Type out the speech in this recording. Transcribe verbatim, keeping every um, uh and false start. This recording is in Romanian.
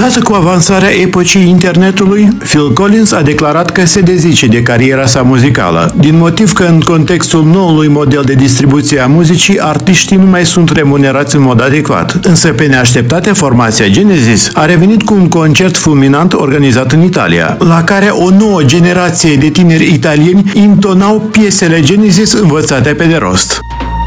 Odată cu avansarea epocii internetului, Phil Collins a declarat că se dezice de cariera sa muzicală, din motiv că în contextul noului model de distribuție a muzicii, artiștii nu mai sunt remunerați în mod adecvat. Însă, pe neașteptate, formația Genesis a revenit cu un concert fulminant organizat în Italia, la care o nouă generație de tineri italieni intonau piesele Genesis învățate pe de rost.